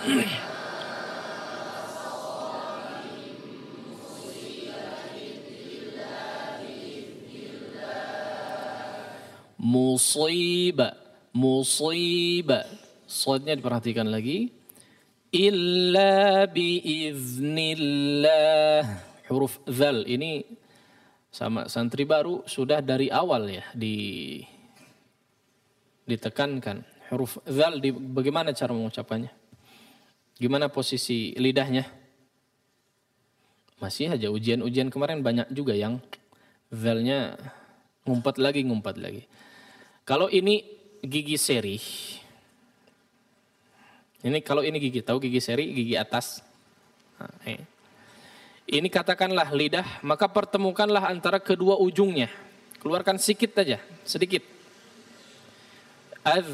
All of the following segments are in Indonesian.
Musibah, musibah. Shadnya diperhatikan lagi. Illa biiznillah. Huruf dzal ini sama santri baru sudah dari awal ya ditekankan. Huruf dzal bagaimana cara mengucapannya? Gimana posisi lidahnya? Masih aja ujian-ujian kemarin banyak juga yang dzalnya ngumpat lagi. Kalau ini gigi seri, kalau ini gigi, tahu gigi seri, gigi atas. Nah, ini katakanlah lidah, maka pertemukanlah antara kedua ujungnya. Keluarkan sedikit aja, sedikit. Az.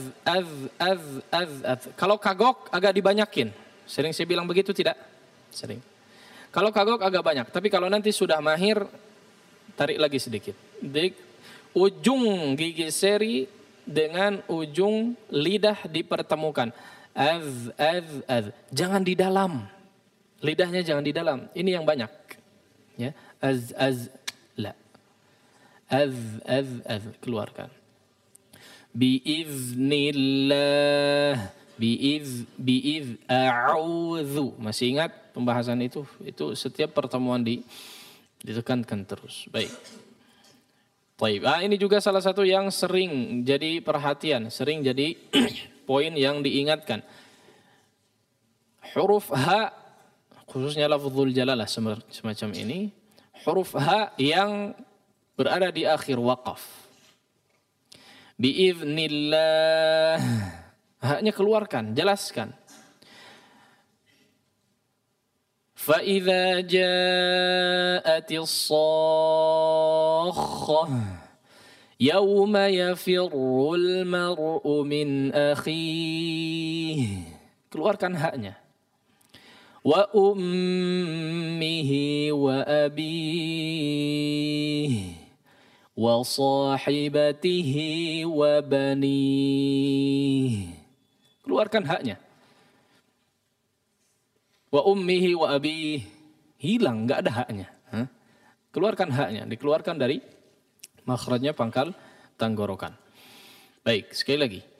Kalau kagok agak dibanyakin. Sering saya bilang begitu tidak? Sering. Kalau kagok agak banyak, tapi kalau nanti sudah mahir, tarik lagi sedikit. Ujung gigi seri dengan ujung lidah dipertemukan. Az. Jangan di dalam. Lidahnya jangan di dalam. Ini yang banyak. Ya. Az. La. Az. Keluarkan. Biiznillah. A'udzu. Masih ingat pembahasan itu? Itu setiap pertemuan ditekankan terus. Baik. Ini juga salah satu yang sering jadi perhatian, sering jadi poin yang diingatkan. Huruf H, khususnya lafzul jalalah semacam ini, huruf H yang berada di akhir waqaf. Biiznillah, H-nya keluarkan, jelaskan. فَإِذَا جَاءَتِ الصَّاخَّةُ يَوْمَ يَفِرُّ الْمَرْءُ مِنْ أَخِيهِ. Keluarkan haknya. وَأُمِّهِ وَأَبِيهِ وَصَاحِبَتِهِ وَبَنِيهِ. Keluarkan haknya. Wa ummihi wa abihi, hilang, enggak ada haknya. Keluarkan haknya, dikeluarkan dari makhrajnya pangkal tenggorokan. Baik, sekali lagi.